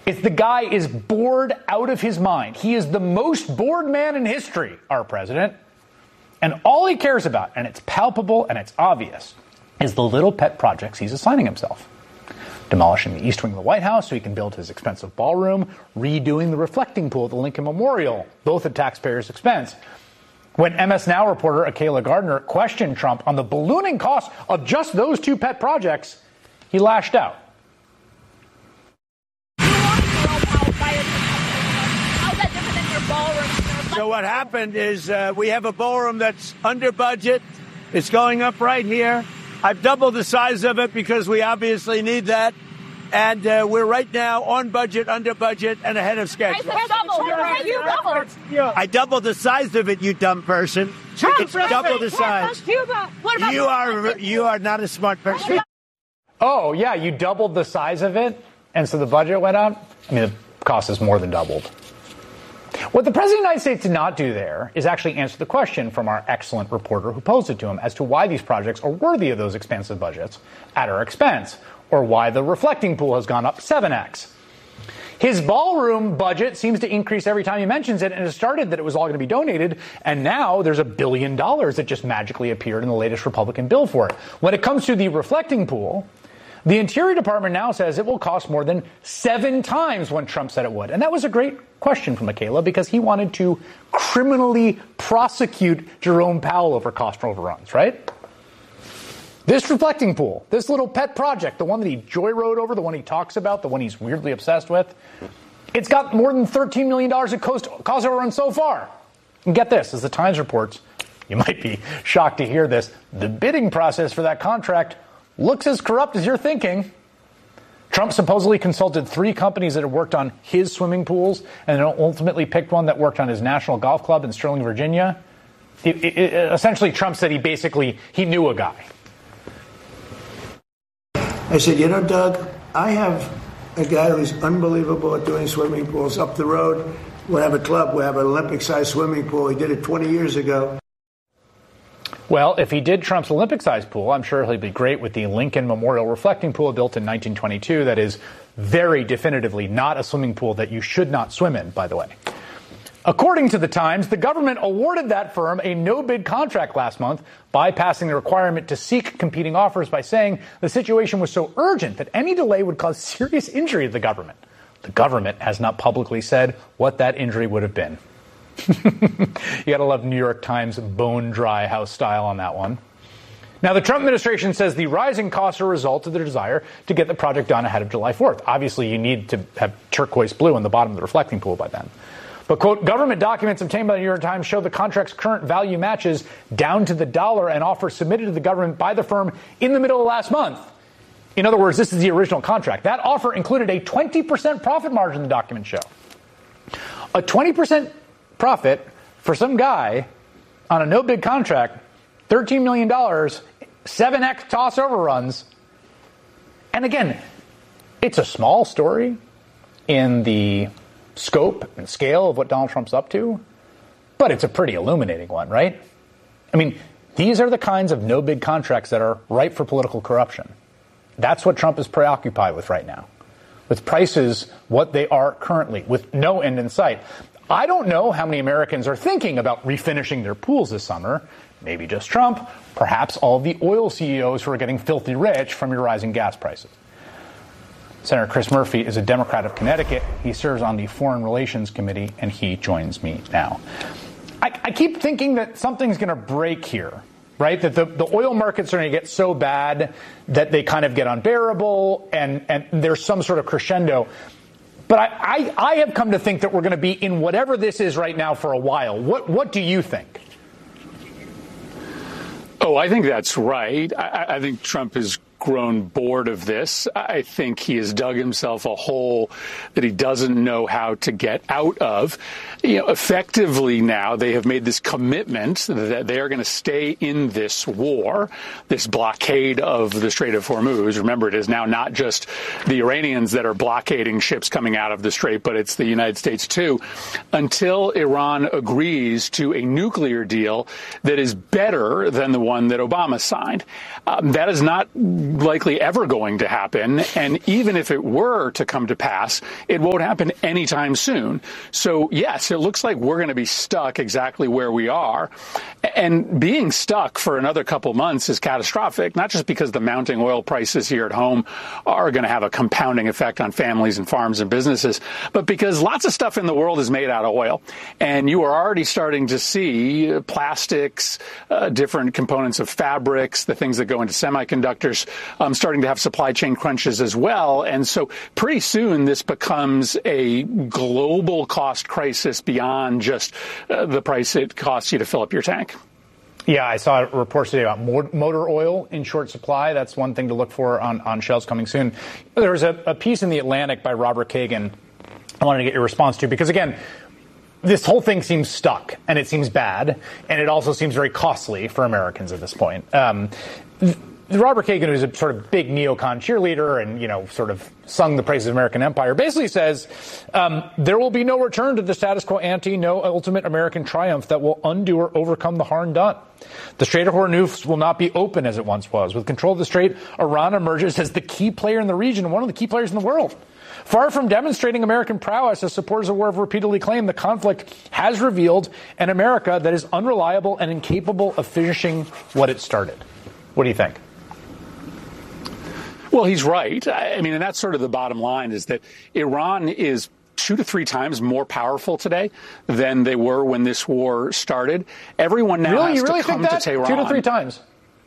It's the guy is bored out of his mind. He is the most bored man in history, our president. And all he cares about, and it's palpable and it's obvious, is the little pet projects he's assigning himself. Demolishing the East Wing of the White House so he can build his expensive ballroom, redoing the reflecting pool at the Lincoln Memorial, both at taxpayers' expense. When MS Now reporter Akela Gardner questioned Trump on the ballooning cost of just those two pet projects, he lashed out. So what happened is we have a ballroom that's under budget. It's going up right here. I've doubled the size of it because we obviously need that. And we're right now on budget, under budget, and ahead of schedule. I doubled the size of it, you dumb person. It's double the size. You are not a smart person. Oh, yeah, you doubled the size of it, and so the budget went up? I mean, the cost is more than doubled. What the President of the United States did not do there is actually answer the question from our excellent reporter who posed it to him as to why these projects are worthy of those expansive budgets at our expense, or why the reflecting pool has gone up 7x. His ballroom budget seems to increase every time he mentions it, and it started that it was all going to be donated, and now there's $1 billion that just magically appeared in the latest Republican bill for it. When it comes to the reflecting pool, the Interior Department now says it will cost more than 7 times what Trump said it would. And that was a great question from Akela because he wanted to criminally prosecute Jerome Powell over cost overruns, right? This reflecting pool, this little pet project, the one that he joyrode over, the one he talks about, the one he's weirdly obsessed with, it's got more than $13 million in cost overruns so far. And get this, as the Times reports, you might be shocked to hear this, the bidding process for that contract looks as corrupt as you're thinking. Trump supposedly consulted 3 companies that had worked on his swimming pools and then ultimately picked one that worked on his National Golf Club in Sterling, Virginia. Essentially, Trump said he knew a guy. I said, Doug, I have a guy who's unbelievable at doing swimming pools up the road. We'll have a club. We'll have an Olympic-sized swimming pool. He did it 20 years ago. Well, if he did Trump's Olympic-sized pool, I'm sure he'll be great with the Lincoln Memorial reflecting pool built in 1922 that is very definitively not a swimming pool that you should not swim in, by the way. According to the Times, the government awarded that firm a no-bid contract last month, bypassing the requirement to seek competing offers by saying the situation was so urgent that any delay would cause serious injury to the government. The government has not publicly said what that injury would have been. You gotta love New York Times bone-dry house style on that one. Now, the Trump administration says the rising costs are a result of their desire to get the project done ahead of July 4th. Obviously, you need to have turquoise blue on the bottom of the reflecting pool by then. But, quote, government documents obtained by the New York Times show the contract's current value matches down to the dollar an offer submitted to the government by the firm in the middle of last month. In other words, this is the original contract. That offer included a 20% profit margin, the documents show. A 20% profit for some guy on a no-bid contract, $13 million, 7x toss overruns. And again, it's a small story in the scope and scale of what Donald Trump's up to, but it's a pretty illuminating one, right? I mean, these are the kinds of no-bid contracts that are ripe for political corruption. That's what Trump is preoccupied with right now, with prices what they are currently, with no end in sight. I don't know how many Americans are thinking about refinishing their pools this summer. Maybe just Trump, perhaps all the oil CEOs who are getting filthy rich from your rising gas prices. Senator Chris Murphy is a Democrat of Connecticut. He serves on the Foreign Relations Committee, and he joins me now. I keep thinking that something's going to break here, right? That the oil markets are going to get so bad that they kind of get unbearable, and there's some sort of crescendo. But I have come to think that we're going to be in whatever this is right now for a while. What do you think? Oh, I think that's right. I think Trump has grown bored of this. I think he has dug himself a hole that he doesn't know how to get out of. Effectively now they have made this commitment that they are going to stay in this war, this blockade of the Strait of Hormuz. Remember, it is now not just the Iranians that are blockading ships coming out of the Strait, but it's the United States too, until Iran agrees to a nuclear deal that is better than the one that Obama signed. That is not likely ever going to happen. And even if it were to come to pass, it won't happen anytime soon. So, yes, it looks like we're going to be stuck exactly where we are. And being stuck for another couple months is catastrophic, not just because the mounting oil prices here at home are going to have a compounding effect on families and farms and businesses, but because lots of stuff in the world is made out of oil. And you are already starting to see plastics, different components of fabrics, the things that go into semiconductors, starting to have supply chain crunches as well. And so pretty soon this becomes a global cost crisis beyond just the price it costs you to fill up your tank. Yeah, I saw reports today about motor oil in short supply. That's one thing to look for on shelves coming soon. There was a piece in The Atlantic by Robert Kagan I wanted to get your response to, because, again, this whole thing seems stuck, and it seems bad, and it also seems very costly for Americans at this point. Robert Kagan, who's a sort of big neocon cheerleader and, sort of sung the praises of American empire, basically says there will be no return to the status quo ante, no ultimate American triumph that will undo or overcome the harm done. The Strait of Hormuz will not be open as it once was. With control of the strait, Iran emerges as the key player in the region and one of the key players in the world. Far from demonstrating American prowess, as supporters of war have repeatedly claimed, the conflict has revealed an America that is unreliable and incapable of finishing what it started. What do you think? Well, he's right. I mean, and that's sort of the bottom line, is that Iran is 2 to 3 times more powerful today than they were when this war started. Everyone now has to come to Tehran. 2 to 3 times?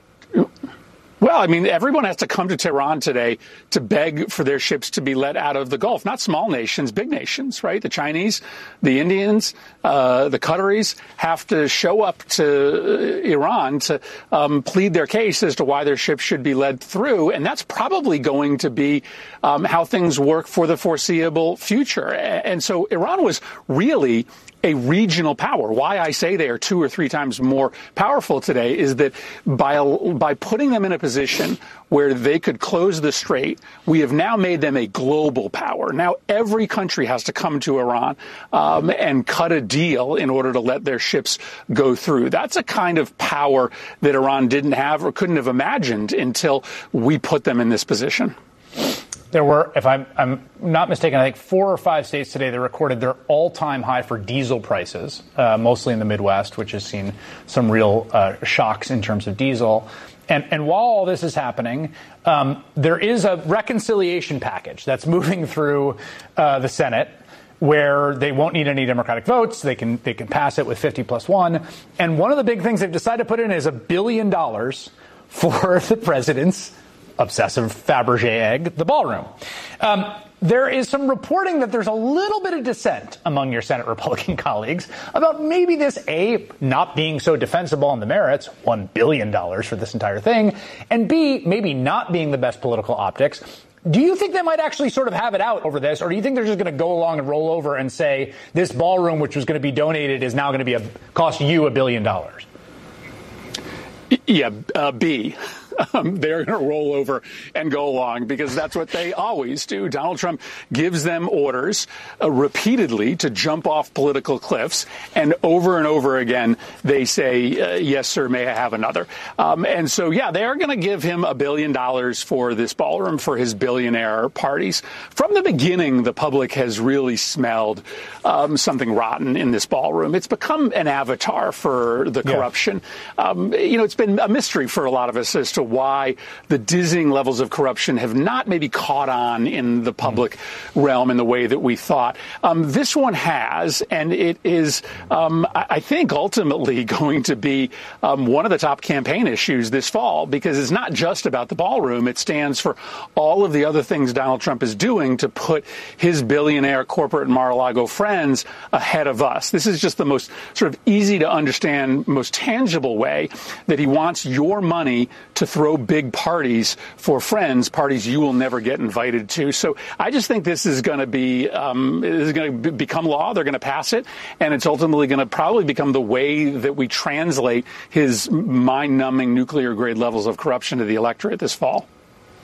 Well, I mean, everyone has to come to Tehran today to beg for their ships to be let out of the Gulf. Not small nations, big nations, right? The Chinese, the Indians, the Qataris have to show up to Iran to plead their case as to why their ships should be led through. And that's probably going to be how things work for the foreseeable future. And so Iran was really a regional power. Why I say they are 2 or 3 times more powerful today is that by putting them in a position where they could close the strait, we have now made them a global power. Now every country has to come to Iran and cut a deal in order to let their ships go through. That's a kind of power that Iran didn't have or couldn't have imagined until we put them in this position. There were, if I'm not mistaken, I think 4 or 5 states today that recorded their all-time high for diesel prices, mostly in the Midwest, which has seen some real shocks in terms of diesel. And while all this is happening, there is a reconciliation package that's moving through the Senate, where they won't need any Democratic votes. They can pass it with 50+1. And one of the big things they've decided to put in is $1 billion for the president's obsessive Fabergé egg, the ballroom. There is some reporting that there's a little bit of dissent among your Senate Republican colleagues about maybe this, A, not being so defensible on the merits, $1 billion for this entire thing, and B, maybe not being the best political optics. Do you think they might actually sort of have it out over this, or do you think they're just going to go along and roll over and say this ballroom, which was going to be donated, is now going to be cost you $1 billion? Yeah, B. They're going to roll over and go along because that's what they always do. Donald Trump gives them orders repeatedly to jump off political cliffs. And over again, they say, yes, sir, may I have another? And so, yeah, they are going to give him $1 billion for this ballroom, for his billionaire parties. From the beginning, the public has really smelled something rotten in this ballroom. It's become an avatar for the corruption. It's been a mystery for a lot of us as to why the dizzying levels of corruption have not maybe caught on in the public realm in the way that we thought. This one has, and it is, I think, ultimately going to be one of the top campaign issues this fall, because it's not just about the ballroom. It stands for all of the other things Donald Trump is doing to put his billionaire corporate Mar-a-Lago friends ahead of us. This is just the most sort of easy to understand, most tangible way that he wants your money to throw big parties for friends, parties you will never get invited to. So I just think this is going to be become law. They're going to pass it, and it's ultimately going to probably become the way that we translate his mind-numbing nuclear-grade levels of corruption to the electorate this fall.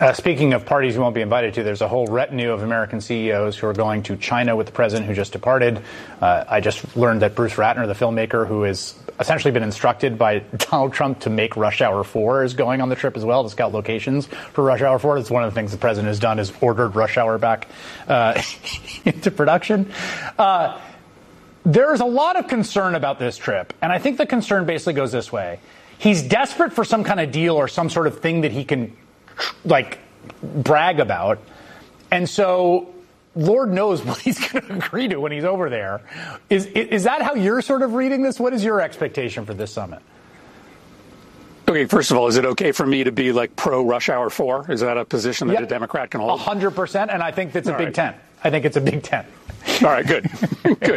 Speaking of parties you won't be invited to, there's a whole retinue of American CEOs who are going to China with the president who just departed. I just learned that Bruce Ratner, the filmmaker who has essentially been instructed by Donald Trump to make Rush Hour 4, is going on the trip as well to scout locations for Rush Hour 4. It's one of the things the president has done, is ordered Rush Hour back into production. There's a lot of concern about this trip, and I think the concern basically goes this way. He's desperate for some kind of deal or some sort of thing that he can brag about. And so Lord knows what he's going to agree to when he's over there. Is that how you're sort of reading this? What is your expectation for this summit? Okay, first of all, is it okay for me to be pro Rush Hour 4? Is that a position that a Democrat can hold? 100%, and I think that's a big tent. I think it's a big tent. All right, good, good.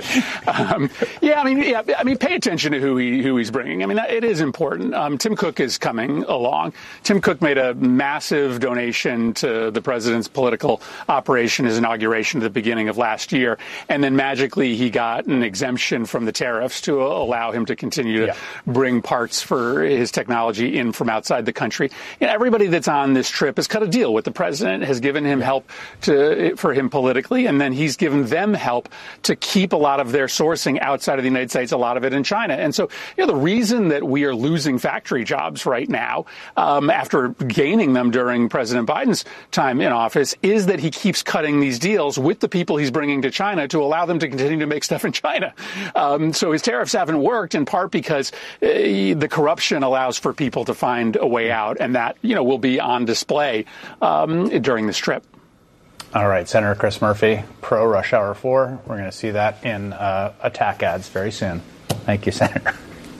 Pay attention to who he's bringing. It is important. Tim Cook is coming along. Tim Cook made a massive donation to the president's political operation, his inauguration at the beginning of last year, and then magically he got an exemption from the tariffs to allow him to continue to bring parts for his technology in from outside the country. Everybody that's on this trip has cut a deal with the president, has given him help for him politically, and then he's given them help to keep a lot of their sourcing outside of the United States, a lot of it in China. And so, the reason that we are losing factory jobs right now, after gaining them during President Biden's time in office, is that he keeps cutting these deals with the people he's bringing to China to allow them to continue to make stuff in China. So his tariffs haven't worked, in part because the corruption allows for people to find a way out, and that, will be on display during this trip. All right, Senator Chris Murphy, pro Rush Hour 4. We're going to see that in attack ads very soon. Thank you, Senator.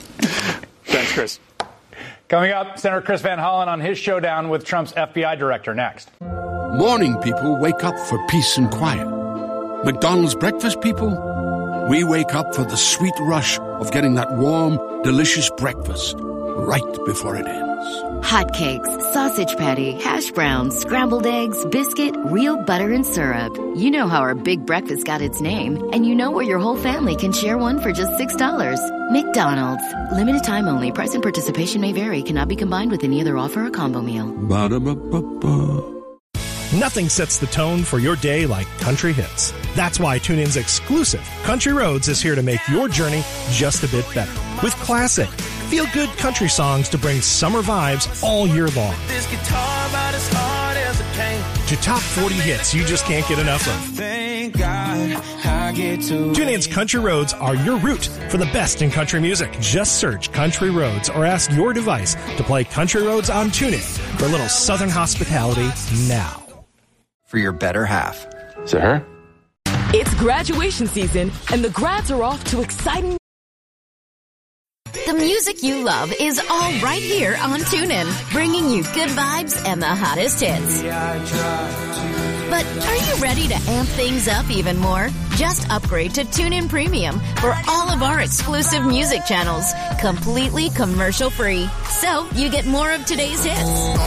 Thanks, Chris. Coming up, Senator Chris Van Hollen on his showdown with Trump's FBI director next. Morning people wake up for peace and quiet. McDonald's breakfast people, we wake up for the sweet rush of getting that warm, delicious breakfast right before it ends. Hotcakes, sausage patty, hash browns, scrambled eggs, biscuit, real butter and syrup. You know how our big breakfast got its name, and you know where your whole family can share one for just $6. McDonald's. Limited time only. Price and participation may vary. Cannot be combined with any other offer or combo meal. Ba-da-ba-ba-ba. Nothing sets the tone for your day like country hits. That's why TuneIn's exclusive Country Roads is here to make your journey just a bit better. With classic, feel-good country songs to bring summer vibes all year long. This guitar about as hard as it came. To top 40 hits you just can't get enough of. Thank God I get to TuneIn's Country Roads are your route for the best in country music. Just search Country Roads or ask your device to play Country Roads on TuneIn for a little southern hospitality now. For your better half. Is it her? It's graduation season, and the grads are off to exciting... The music you love is all right here on TuneIn, bringing you good vibes and the hottest hits. But are you ready to amp things up even more? Just upgrade to TuneIn Premium for all of our exclusive music channels, completely commercial-free. So you get more of today's hits.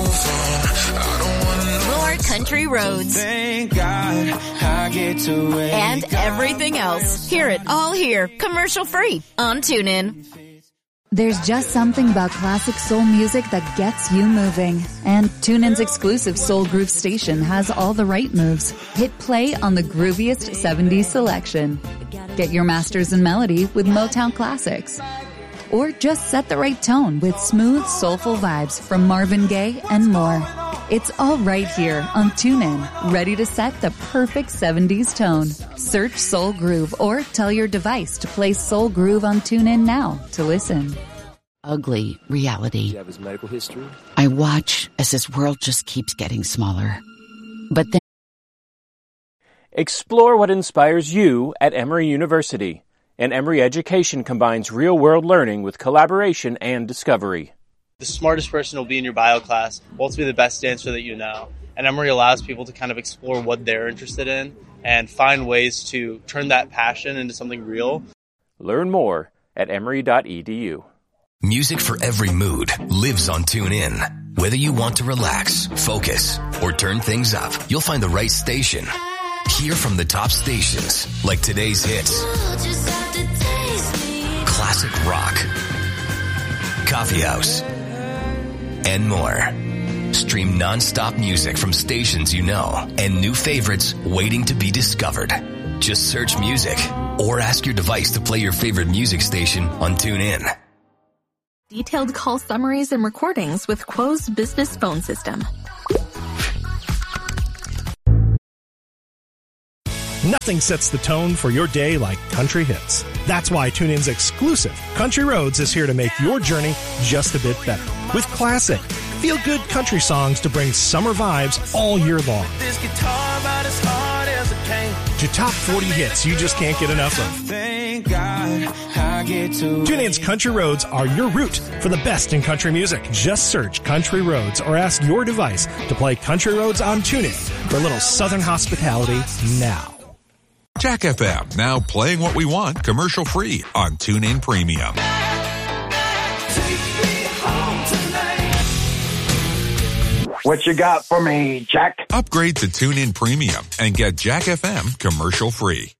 More country roads. Thank God I get to wake and everything else. Hear it all here, commercial-free on TuneIn. There's just something about classic soul music that gets you moving. And TuneIn's exclusive Soul Groove station has all the right moves. Hit play on the grooviest 70s selection. Get your masters in melody with Motown classics. Or just set the right tone with smooth, soulful vibes from Marvin Gaye and more. It's all right here on TuneIn, ready to set the perfect 70s tone. Search Soul Groove or tell your device to play Soul Groove on TuneIn now to listen. Ugly reality. Do you have his medical history? I watch as this world just keeps getting smaller. But then... Explore what inspires you at Emory University. And Emory Education combines real-world learning with collaboration and discovery. The smartest person will be in your bio class, will also be the best dancer that you know. And Emory allows people to kind of explore what they're interested in and find ways to turn that passion into something real. Learn more at emory.edu. Music for every mood lives on TuneIn. Whether you want to relax, focus, or turn things up, you'll find the right station. Hear from the top stations like today's hits, classic rock, coffee house, and more. Stream non-stop music from stations you know and new favorites waiting to be discovered. Just search music or ask your device to play your favorite music station on TuneIn. Detailed call summaries and recordings with Quo's business phone system. Nothing sets the tone for your day like country hits. That's why TuneIn's exclusive Country Roads is here to make your journey just a bit better. With classic, feel-good country songs to bring summer vibes all year long. This guitar about as hard as it came. To top 40 hits you just can't get enough of. Thank God I get to. TuneIn's Country Roads are your route for the best in country music. Just search Country Roads or ask your device to play Country Roads on TuneIn for a little Southern hospitality now. Jack FM, now playing what we want commercial-free on TuneIn Premium. What you got for me, Jack? Upgrade to TuneIn Premium and get Jack FM commercial-free.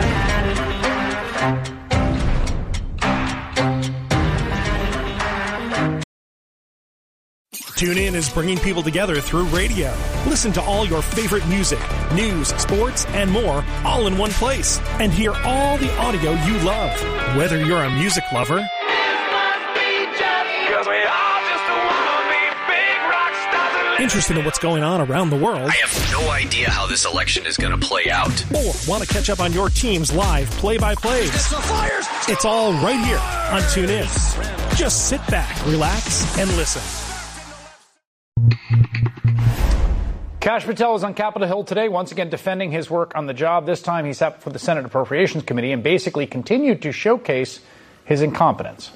TuneIn is bringing people together through radio. Listen to all your favorite music, news, sports, and more, all in one place. And hear all the audio you love. Whether you're a music lover, interested in what's going on around the world, I have no idea how this election is going to play out, or want to catch up on your team's live play-by-plays, it's all right here on TuneIn. Just sit back, relax, and listen. Kash Patel was on Capitol Hill today, once again defending his work on the job. This time he sat before the Senate Appropriations Committee and basically continued to showcase his incompetence.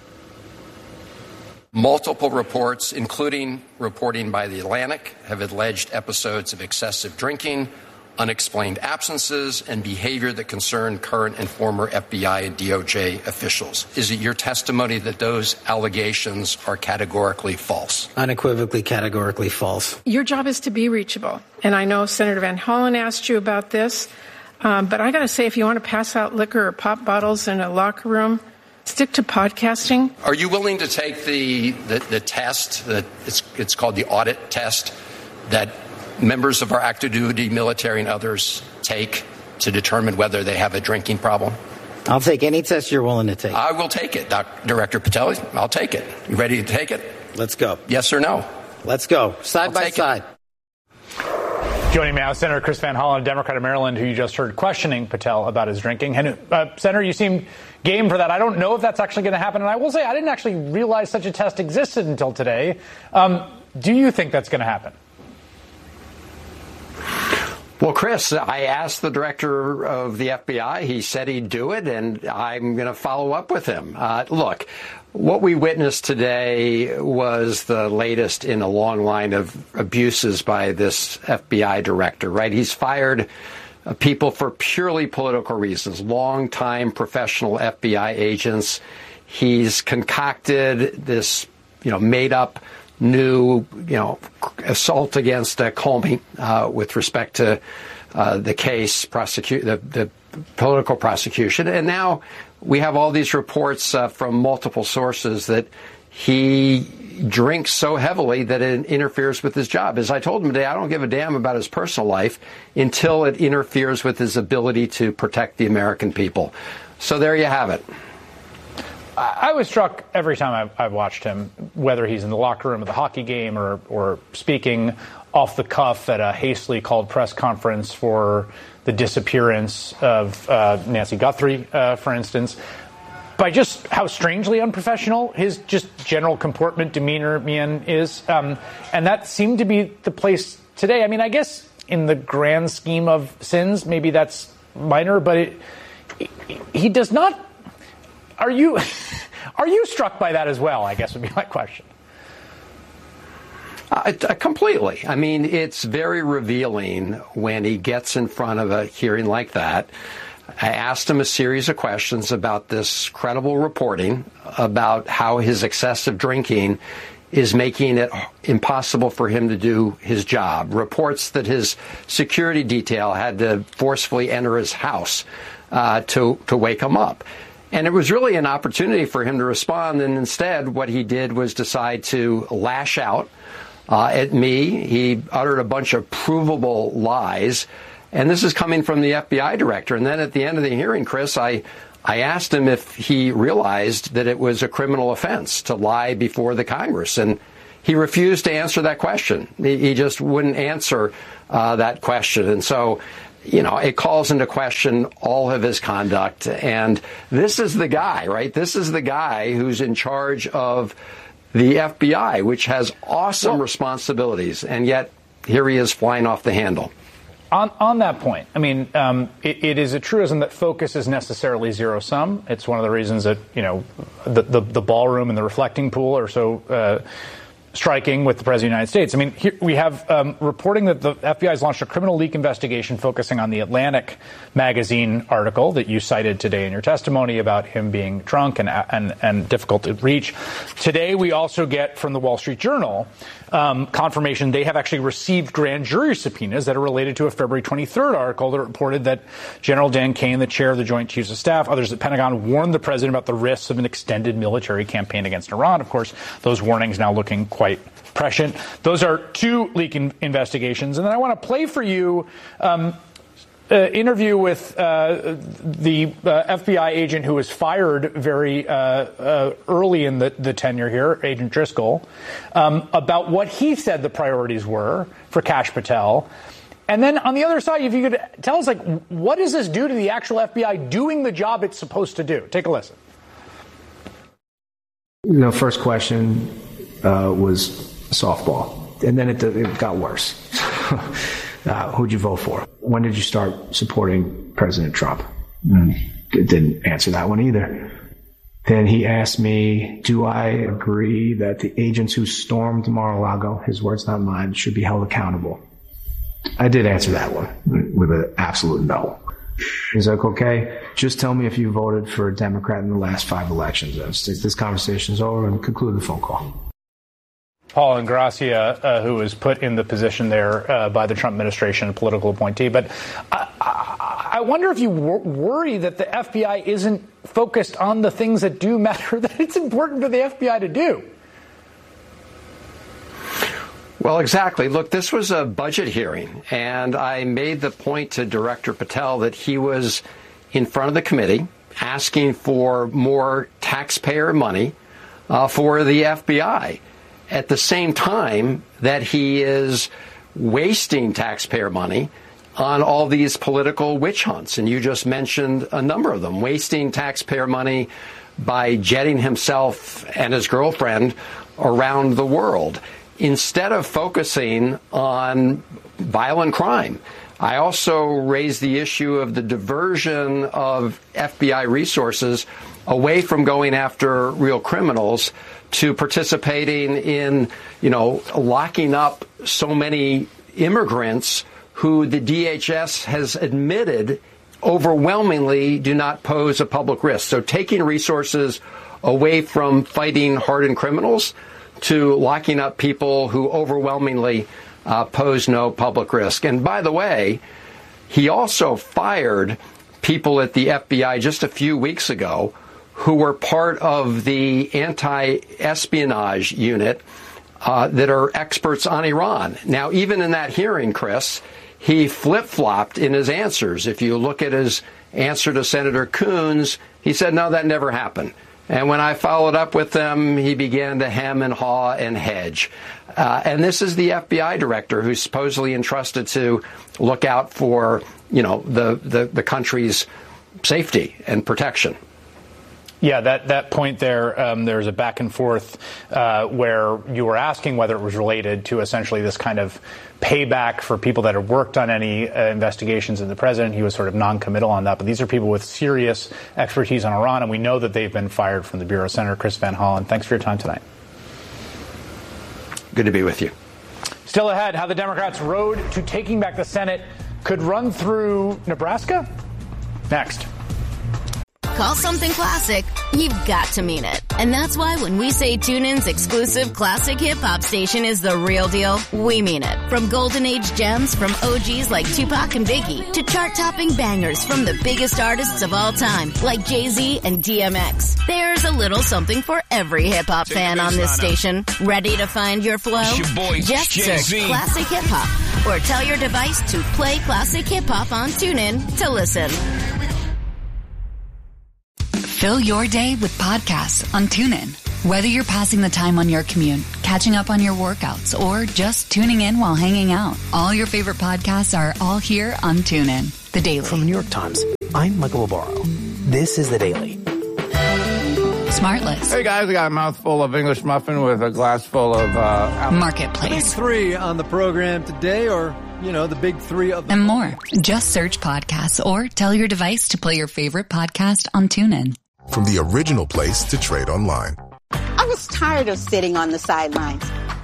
Multiple reports, including reporting by The Atlantic, have alleged episodes of excessive drinking, unexplained absences, and behavior that concern current and former FBI and DOJ officials. Is it your testimony that those allegations are categorically false? Unequivocally, categorically false. Your job is to be reachable. And I know Senator Van Hollen asked you about this, but I got to say, if you want to pass out liquor or pop bottles in a locker room, stick to podcasting. Are you willing to take the test, that it's called the audit test, that members of our active duty military and others take to determine whether they have a drinking problem? I'll take any test you're willing to take. I will take it, Director Patel. I'll take it. You ready to take it? Let's go. Yes or no? Let's go. Side by side. Joining me now, Senator Chris Van Hollen, a Democrat of Maryland, who you just heard questioning Patel about his drinking. And Senator, you seem game for that. I don't know if that's actually going to happen. And I will say I didn't actually realize such a test existed until today. Do you think that's going to happen? Well, Chris, I asked the director of the FBI. He said he'd do it, and I'm going to follow up with him. Look, what we witnessed today was the latest in a long line of abuses by this FBI director, right? He's fired people for purely political reasons, longtime professional FBI agents. He's concocted this, made-up new, assault against Comey with respect to the case, the political prosecution. And now we have all these reports from multiple sources that he drinks so heavily that it interferes with his job. As I told him today, I don't give a damn about his personal life until it interferes with his ability to protect the American people. So there you have it. I was struck every time I've watched him, whether he's in the locker room at the hockey game or speaking off the cuff at a hastily called press conference for the disappearance of Nancy Guthrie, for instance, by just how strangely unprofessional his just general comportment, demeanor, mien is. And that seemed to be the place today. I mean, I guess in the grand scheme of sins, maybe that's minor, but he does not. Are you struck by that as well, I guess would be my question. Completely. I mean, it's very revealing when he gets in front of a hearing like that. I asked him a series of questions about this credible reporting about how his excessive drinking is making it impossible for him to do his job. Reports that his security detail had to forcefully enter his house to wake him up. And it was really an opportunity for him to respond, and instead what he did was decide to lash out at me. He uttered a bunch of provable lies. And this is coming from the FBI director. And then at the end of the hearing, Chris, I asked him if he realized that it was a criminal offense to lie before the Congress. And he refused to answer that question. He just wouldn't answer that question. And so, it calls into question all of his conduct. And this is the guy, right? This is the guy who's in charge of the FBI, which has awesome responsibilities. And yet here he is flying off the handle. On that point, I mean, it is a truism that focus is necessarily zero sum. It's one of the reasons that, the ballroom and the reflecting pool are so striking with the President of the United States. I mean, here we have reporting that the FBI has launched a criminal leak investigation focusing on the Atlantic magazine article that you cited today in your testimony about him being drunk and difficult to reach. Today, we also get from the Wall Street Journal confirmation they have actually received grand jury subpoenas that are related to a February 23rd article that reported that General Dan Kane, the chair of the Joint Chiefs of Staff, others at Pentagon warned the president about the risks of an extended military campaign against Iran. Of course, those warnings now looking quite prescient. Those are two leak investigations. And then I want to play for you interview with the FBI agent who was fired very early in the tenure here, Agent Driscoll, about what he said the priorities were for Kash Patel. And then on the other side, if you could tell us, what does this do to the actual FBI doing the job it's supposed to do? Take a listen. First question was softball, and then it got worse. Who'd you vote for? When did you start supporting President Trump? It didn't answer that one either. Then he asked me, do I agree that the agents who stormed Mar-a-Lago, his words not mine, should be held accountable? I did answer that one with an absolute no. He's like, okay, just tell me if you voted for a Democrat in the last 5 elections. This conversation's over, and conclude the phone call. Paul Ingrassia, who was put in the position there by the Trump administration, a political appointee. But I wonder if you worry that the FBI isn't focused on the things that do matter, that it's important for the FBI to do. Well, exactly. Look, this was a budget hearing, and I made the point to Director Patel that he was in front of the committee asking for more taxpayer money for the FBI, at the same time that he is wasting taxpayer money on all these political witch hunts. And you just mentioned a number of them, wasting taxpayer money by jetting himself and his girlfriend around the world instead of focusing on violent crime. I also raised the issue of the diversion of FBI resources away from going after real criminals to participating in, locking up so many immigrants who the DHS has admitted overwhelmingly do not pose a public risk. So taking resources away from fighting hardened criminals to locking up people who overwhelmingly pose no public risk. And by the way, he also fired people at the FBI just a few weeks ago who were part of the anti-espionage unit that are experts on Iran. Now, even in that hearing, Chris, he flip-flopped in his answers. If you look at his answer to Senator Coons, he said, no, that never happened. And when I followed up with him, he began to hem and haw and hedge. And this is the FBI director who's supposedly entrusted to look out for, the country's safety and protection. Yeah, that point there, there's a back and forth where you were asking whether it was related to essentially this kind of payback for people that have worked on any investigations in the president. He was sort of non-committal on that. But these are people with serious expertise on Iran, and we know that they've been fired from the Bureau. Senator Chris Van Hollen, thanks for your time tonight. Good to be with you. Still ahead, how the Democrats' road to taking back the Senate could run through Nebraska? Next. Call something classic you've got to mean it. And that's why when we say TuneIn's exclusive classic hip-hop station is the real deal, we mean it. From Golden Age gems from OGs like Tupac and Biggie to chart-topping bangers from the biggest artists of all time like Jay-Z and DMX. There's a little something for every hip-hop fan on this station. Ready to find your flow? It's your boy, Just search Jay-Z. Classic Hip Hop or tell your device to play Classic Hip Hop on TuneIn to listen. Fill your day with podcasts on TuneIn. Whether you're passing the time on your commute, catching up on your workouts, or just tuning in while hanging out, all your favorite podcasts are all here on TuneIn. The Daily. From the New York Times, I'm Michael Barbaro. This is The Daily. Smartless. Hey guys, I got a mouthful of English muffin with a glass full of Marketplace. Big three on the program today, or, the big three of and more. Just search podcasts or tell your device to play your favorite podcast on TuneIn. From the original place to trade online. I was tired of sitting on the sidelines.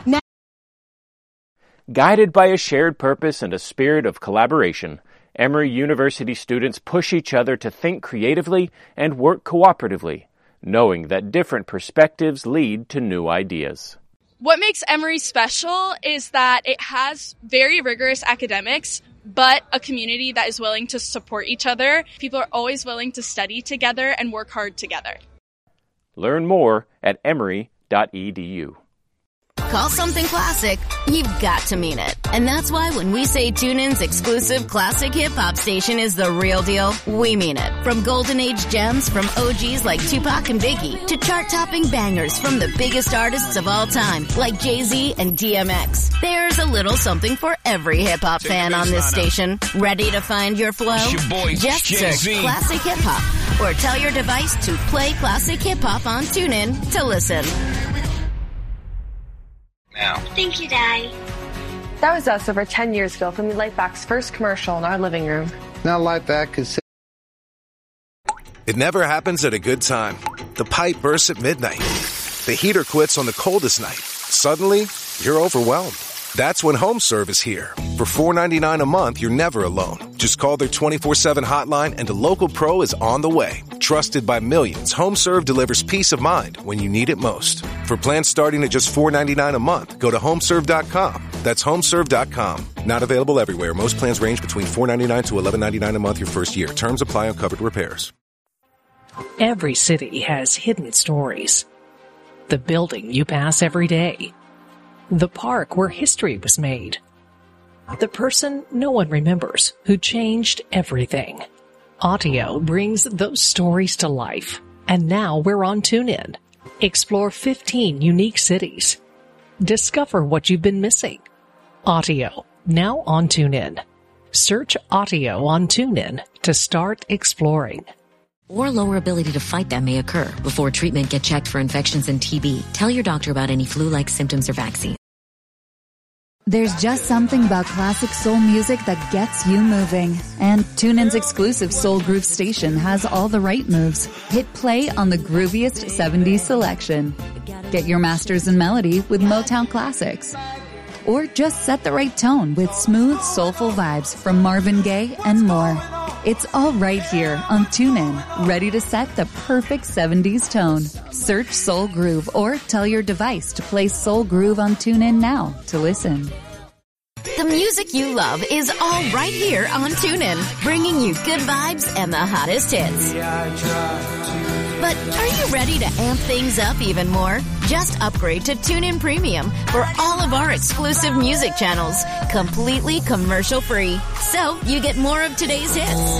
Guided by a shared purpose and a spirit of collaboration, Emory University students push each other to think creatively and work cooperatively, knowing that different perspectives lead to new ideas. What makes Emory special is that it has very rigorous academics, but a community that is willing to support each other. People are always willing to study together and work hard together. Learn more at emory.edu. Call something classic, you've got to mean it. And that's why when we say TuneIn's exclusive classic hip-hop station is the real deal, we mean it. From Golden Age gems from OGs like Tupac and Biggie to chart-topping bangers from the biggest artists of all time like Jay-Z and DMX. There's a little something for every hip-hop fan on this station. Ready to find your flow? It's your boy, Just search Jay-Z. Classic Hip-Hop or tell your device to play Classic Hip-Hop on TuneIn to listen. Now. Thank you, Daddy. That was us over 10 years ago from Lightback's first commercial in our living room. Now Lightback is... It never happens at a good time. The pipe bursts at midnight. The heater quits on the coldest night. Suddenly, you're overwhelmed. That's when HomeServe is here. For $4.99 a month, you're never alone. Just call their 24/7 hotline and a local pro is on the way. Trusted by millions, HomeServe delivers peace of mind when you need it most. For plans starting at just $4.99 a month, go to HomeServe.com. That's HomeServe.com. Not available everywhere. Most plans range between $4.99 to $11.99 a month your first year. Terms apply on covered repairs. Every city has hidden stories. The building you pass every day. The park where history was made. The person no one remembers who changed everything. Audio brings those stories to life. And now we're on TuneIn. Explore 15 unique cities. Discover what you've been missing. Audio, now on TuneIn. Search Audio on TuneIn to start exploring. Or lower ability to fight that may occur. Before treatment, get checked for infections and TB. Tell your doctor about any flu-like symptoms or vaccine. There's just something about classic soul music that gets you moving. And TuneIn's exclusive Soul Groove station has all the right moves. Hit play on the grooviest 70s selection. Get your masters in melody with Motown classics. Or just set the right tone with smooth, soulful vibes from Marvin Gaye and more. It's all right here on TuneIn, ready to set the perfect 70s tone. Search Soul Groove or tell your device to play Soul Groove on TuneIn now to listen. The music you love is all right here on TuneIn, bringing you good vibes and the hottest hits. But are you ready to amp things up even more? Just upgrade to TuneIn Premium for all of our exclusive music channels, completely commercial-free. So you get more of today's hits,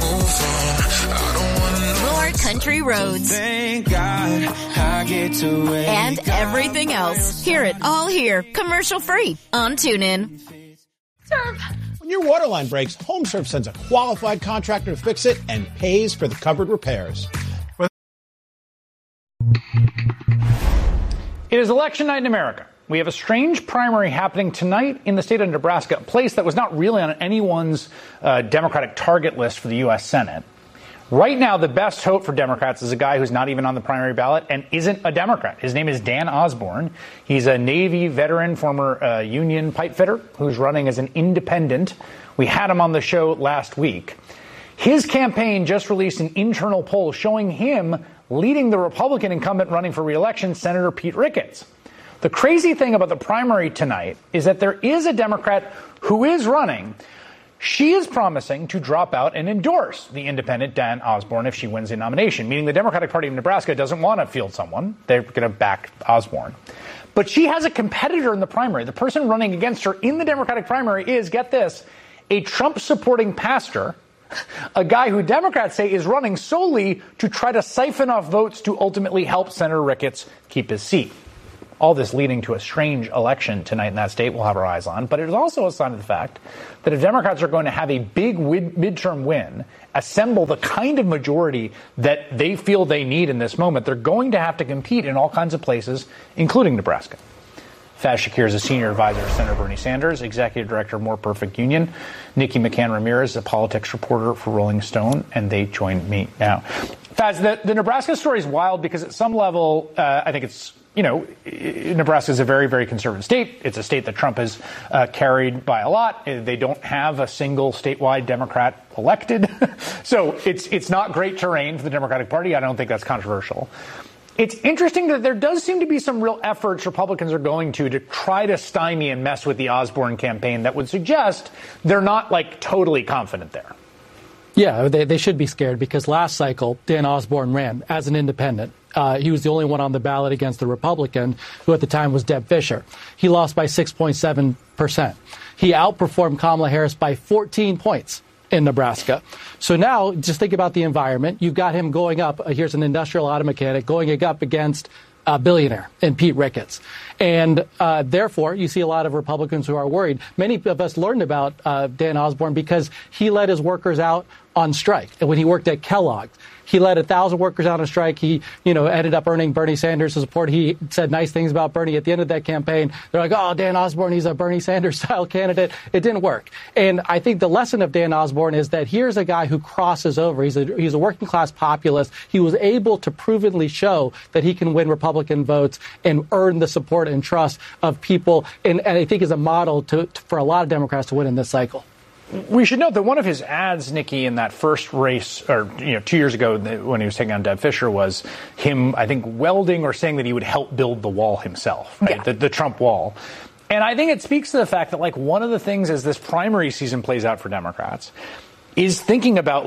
more country roads, Thank God I get to wake and everything else. Hear it all here, commercial-free on TuneIn. When your water line breaks, HomeServe sends a qualified contractor to fix it and pays for the covered repairs. It is election night in America. We have a strange primary happening tonight in the state of Nebraska, a place that was not really on anyone's Democratic target list for the U.S. Senate. Right now, the best hope for Democrats is a guy who's not even on the primary ballot and isn't a Democrat. His name is Dan Osborne. He's a Navy veteran, former union pipe fitter, who's running as an independent. We had him on the show last week. His campaign just released an internal poll showing him leading the Republican incumbent running for re-election, Senator Pete Ricketts. The crazy thing about the primary tonight is that there is a Democrat who is running. She is promising to drop out and endorse the independent Dan Osborne if she wins the nomination, meaning the Democratic Party of Nebraska doesn't want to field someone. They're going to back Osborne. But she has a competitor in the primary. The person running against her in the Democratic primary is, get this, a Trump-supporting pastor, a guy who Democrats say is running solely to try to siphon off votes to ultimately help Senator Ricketts keep his seat. All this leading to a strange election tonight in that state we'll have our eyes on. But it is also a sign of the fact that if Democrats are going to have a big midterm win, assemble the kind of majority that they feel they need in this moment, they're going to have to compete in all kinds of places, including Nebraska. Faz Shakir is a senior advisor to Senator Bernie Sanders, executive director of More Perfect Union. Nikki McCann Ramirez is a politics reporter for Rolling Stone, and they join me now. Faz, the Nebraska story is wild because at some level, I think it's, Nebraska is a very, very conservative state. It's a state that Trump has carried by a lot. They don't have a single statewide Democrat elected. So it's not great terrain for the Democratic Party. I don't think that's controversial. It's interesting that there does seem to be some real efforts Republicans are going to try to stymie and mess with the Osborne campaign that would suggest they're not totally confident there. Yeah, they should be scared because last cycle, Dan Osborne ran as an independent. He was the only one on the ballot against the Republican, who at the time was Deb Fischer. He lost by 6.7%. He outperformed Kamala Harris by 14 points in Nebraska. So now just think about the environment. You've got him going up. Here's an industrial auto mechanic going up against a billionaire in Pete Ricketts. And therefore, you see a lot of Republicans who are worried. Many of us learned about Dan Osborne because he let his workers out on strike. And when he worked at Kellogg, he let 1,000 workers out on strike. He, ended up earning Bernie Sanders' support. He said nice things about Bernie at the end of that campaign. They're like, oh, Dan Osborne, he's a Bernie Sanders-style candidate. It didn't work. And I think the lesson of Dan Osborne is that here's a guy who crosses over. He's a working-class populist. He was able to provenly show that he can win Republican votes and earn the support and trust of people, and I think is a model for a lot of Democrats to win in this cycle. We should note that one of his ads, Nikki, in that first race, or 2 years ago when he was taking on Deb Fischer, was him, I think, welding or saying that he would help build the wall himself, right? Yeah. The Trump wall. And I think it speaks to the fact that, one of the things as this primary season plays out for Democrats is thinking about,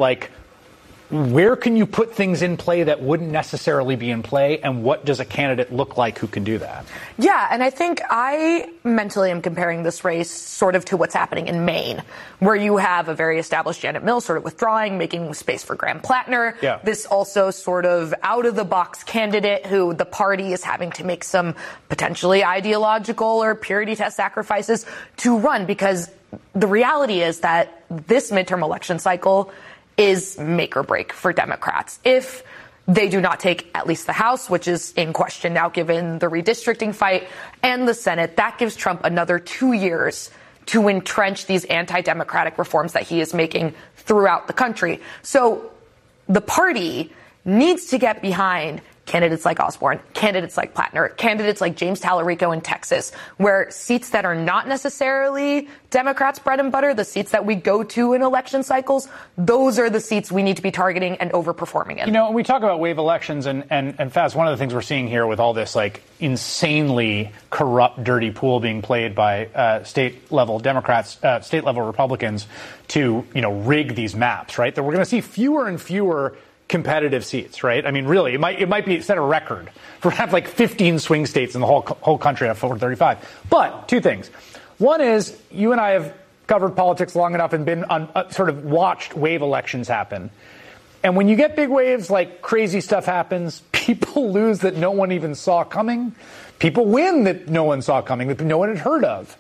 where can you put things in play that wouldn't necessarily be in play, and what does a candidate look like who can do that? Yeah, and I think I mentally am comparing this race sort of to what's happening in Maine, where you have a very established Janet Mills sort of withdrawing, making space for Graham Plattner. Yeah. This also sort of out-of-the-box candidate who the party is having to make some potentially ideological or purity test sacrifices to run, because the reality is that this midterm election cycle is make or break for Democrats. If they do not take at least the House, which is in question now given the redistricting fight, and the Senate, that gives Trump another 2 years to entrench these anti-democratic reforms that he is making throughout the country. So the party needs to get behind candidates like Osborne, candidates like Plattner, candidates like James Tallarico in Texas, where seats that are not necessarily Democrats' bread and butter, the seats that we go to in election cycles, those are the seats we need to be targeting and overperforming in. When we talk about wave elections and Faz, one of the things we're seeing here with all this insanely corrupt, dirty pool being played by state-level Democrats, state-level Republicans to, rig these maps, right? That we're going to see fewer and fewer competitive seats, right? I mean, really, it might be set a record for have 15 swing states in the whole country at 435. But two things. One is you and I have covered politics long enough and been on sort of watched wave elections happen. And when you get big waves, crazy stuff happens, people lose that no one even saw coming. People win that no one saw coming, that no one had heard of.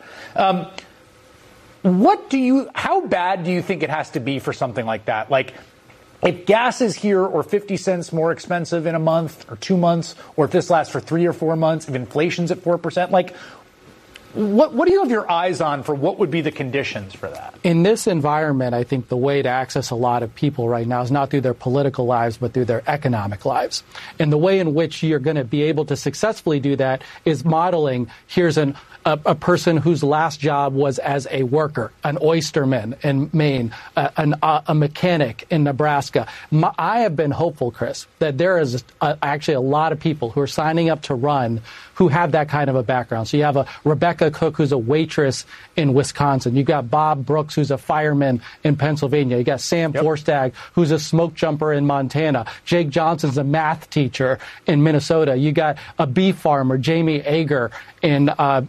How bad do you think it has to be for something like that? If gas is here or 50 cents more expensive in a month or 2 months, or if this lasts for 3 or 4 months, if inflation's at 4%, What do you have your eyes on for what would be the conditions for that? In this environment, I think the way to access a lot of people right now is not through their political lives, but through their economic lives. And the way in which you're going to be able to successfully do that is modeling, here's a person whose last job was as a worker, an oysterman in Maine, a mechanic in Nebraska. I have been hopeful, Chris, that there is actually a lot of people who are signing up to run who have that kind of a background. So you have a Rebecca Cook, who's a waitress in Wisconsin. You've got Bob Brooks, who's a fireman in Pennsylvania. You got Sam Forstag, who's a smoke jumper in Montana. Jake Johnson's a math teacher in Minnesota. You got a beef farmer, Jamie Ager, in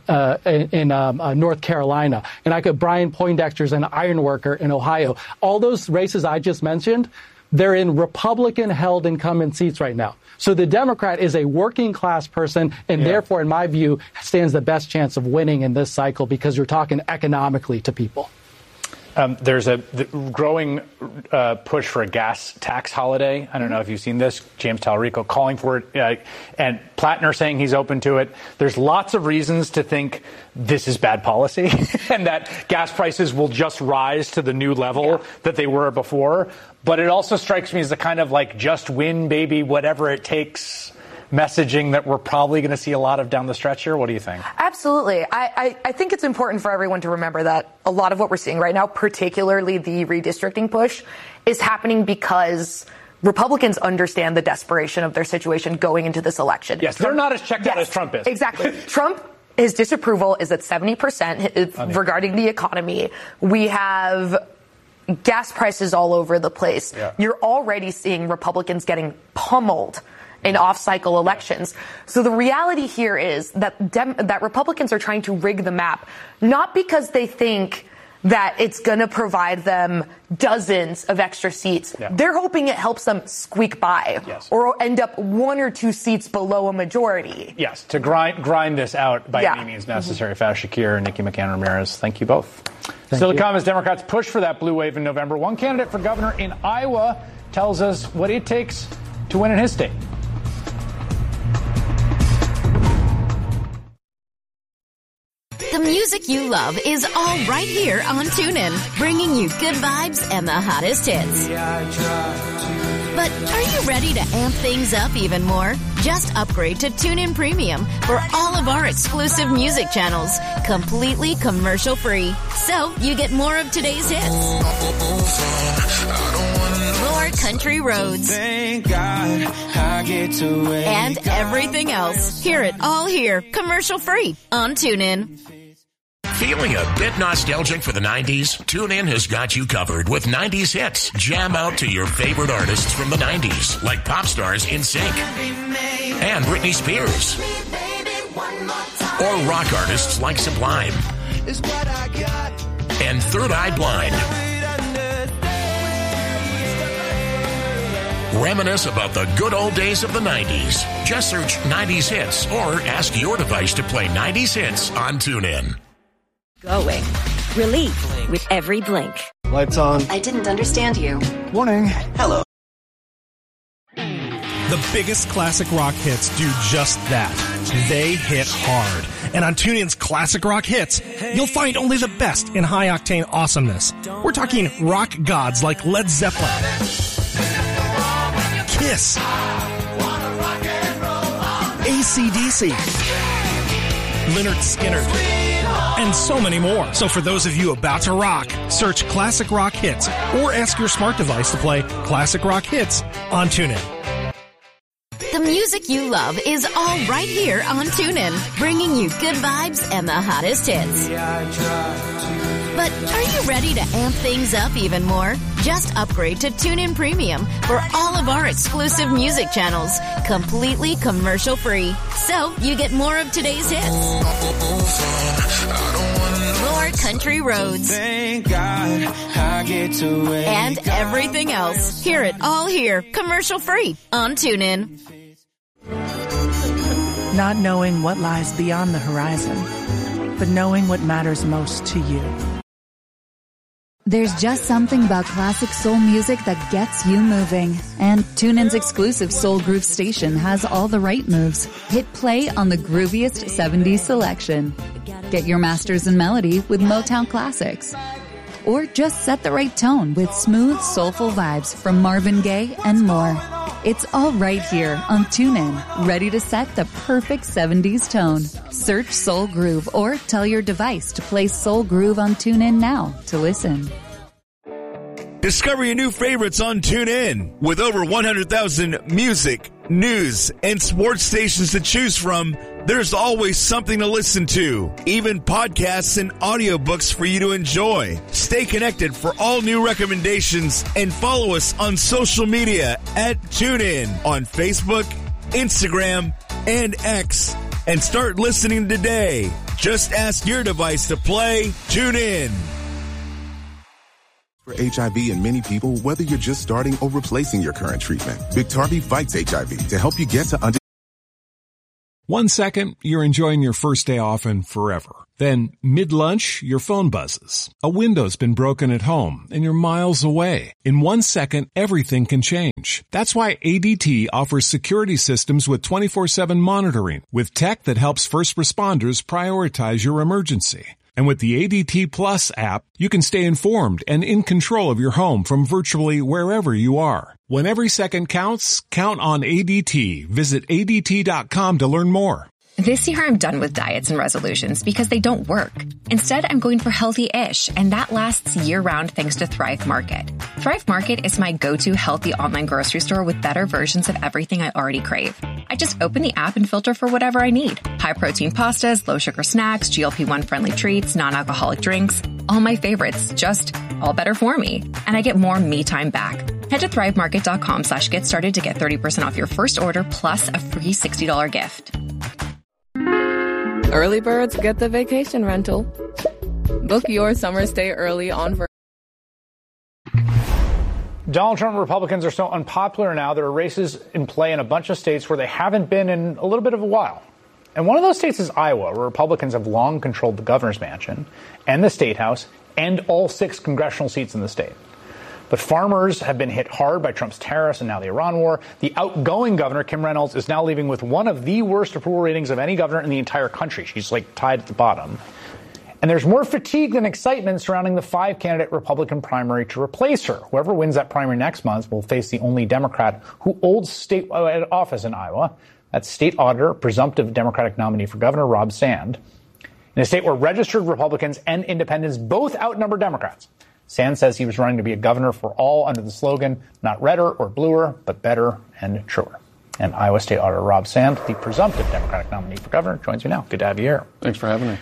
North Carolina. And Brian Poindexter's an iron worker in Ohio. All those races I just mentioned, they're in Republican-held incumbent seats right now. So the Democrat is a working-class person, and therefore, in my view, stands the best chance of winning in this cycle because you're talking economically to people. There's a growing push for a gas tax holiday. I don't know if you've seen this. James Talarico calling for it, and Plattner saying he's open to it. There's lots of reasons to think this is bad policy and that gas prices will just rise to the new level that they were before. But it also strikes me as a kind of like just win, baby, whatever it takes messaging that we're probably going to see a lot of down the stretch here. What do you think? Absolutely. I think it's important for everyone to remember that a lot of what we're seeing right now, particularly the redistricting push, is happening because Republicans understand the desperation of their situation going into this election. Yes, they're not as checked out as Trump is. Exactly. Trump, his disapproval is at 70% regarding the economy. We have gas prices all over the place. Yeah. You're already seeing Republicans getting pummeled in off-cycle elections. So the reality here is that that Republicans are trying to rig the map, not because they think that it's going to provide them dozens of extra seats. Yeah. They're hoping it helps them squeak by or end up 1 or 2 seats below a majority. Yes, to grind this out by any means necessary. Faz Shakir and Nikki McCann Ramirez, thank you both. Still to come as Democrats push for that blue wave in November. One candidate for governor in Iowa tells us what it takes to win in his state. The music you love is all right here on TuneIn, bringing you good vibes and the hottest hits. But are you ready to amp things up even more? Just upgrade to TuneIn Premium for all of our exclusive music channels, completely commercial-free. So you get more of today's hits, more country roads, and everything else. Hear it all here, commercial-free on TuneIn. Feeling a bit nostalgic for the 90s? TuneIn has got you covered with 90s hits. Jam out to your favorite artists from the 90s, like pop stars NSYNC and Britney Spears. Or rock artists like Sublime and Third Eye Blind. Reminisce about the good old days of the 90s. Just search 90s hits or ask your device to play 90s hits on TuneIn. Going. Relief with every blink. Lights on. I didn't understand you. Warning. Hello. The biggest classic rock hits do just that. They hit hard. And on TuneIn's Classic Rock Hits, you'll find only the best in high-octane awesomeness. We're talking rock gods like Led Zeppelin, Kiss, AC/DC, Lynyrd Skynyrd, and so many more. So for those of you about to rock, search Classic Rock Hits or ask your smart device to play Classic Rock Hits on TuneIn. The music you love is all right here on TuneIn, bringing you good vibes and the hottest hits. But are you ready to amp things up even more? Just upgrade to TuneIn Premium for all of our exclusive music channels, completely commercial-free. So you get more of today's hits, more country roads, and everything else. Hear it all here, commercial-free on TuneIn. Not knowing what lies beyond the horizon, but knowing what matters most to you. There's just something about classic soul music that gets you moving. And TuneIn's exclusive Soul Groove station has all the right moves. Hit play on the grooviest 70s selection. Get your masters in melody with Motown classics. Or just set the right tone with smooth, soulful vibes from Marvin Gaye and more. It's all right here on TuneIn, ready to set the perfect 70s tone. Search Soul Groove or tell your device to play Soul Groove on TuneIn now to listen. Discover your new favorites on TuneIn. With over 100,000 music, news, and sports stations to choose from, there's always something to listen to. Even podcasts and audiobooks for you to enjoy. Stay connected for all new recommendations and follow us on social media at TuneIn on Facebook, Instagram, and X. And start listening today. Just ask your device to play TuneIn. For HIV in many people, whether you're just starting or replacing your current treatment, Biktarvy fights HIV to help you get to under. 1 second, you're enjoying your first day off and forever. Then, mid-lunch, your phone buzzes. A window's been broken at home and you're miles away. In 1 second, everything can change. That's why ADT offers security systems with 24/7 monitoring, with tech that helps first responders prioritize your emergency. And with the ADT Plus app, you can stay informed and in control of your home from virtually wherever you are. When every second counts, count on ADT. Visit ADT.com to learn more. This year I'm done with diets and resolutions because they don't work. Instead, I'm going for healthy-ish, and that lasts year-round thanks to Thrive Market. Thrive Market is my go-to healthy online grocery store with better versions of everything I already crave. I just open the app and filter for whatever I need. High-protein pastas, low-sugar snacks, GLP-1 friendly treats, non-alcoholic drinks. All my favorites, just all better for me. And I get more me time back. Head to thrivemarket.com/get started to get 30% off your first order plus a free $60 gift. Early birds get the vacation rental. Book your summer stay early on Donald Trump and Republicans are so unpopular now, there are races in play in a bunch of states where they haven't been in a little bit of a while. And one of those states is Iowa, where Republicans have long controlled the governor's mansion and the state house and all 6 congressional seats in the state. But farmers have been hit hard by Trump's tariffs and now the Iran war. The outgoing governor, Kim Reynolds, is now leaving with one of the worst approval ratings of any governor in the entire country. She's like tied at the bottom. And there's more fatigue than excitement surrounding the 5-candidate Republican primary to replace her. Whoever wins that primary next month will face the only Democrat who holds state office in Iowa. That's state auditor, presumptive Democratic nominee for governor, Rob Sand. In a state where registered Republicans and independents both outnumber Democrats. Sand says he was running to be a governor for all under the slogan, not redder or bluer, but better and truer. And Iowa State Auditor Rob Sand, the presumptive Democratic nominee for governor, joins me now. Good to have you here. Thanks for having me.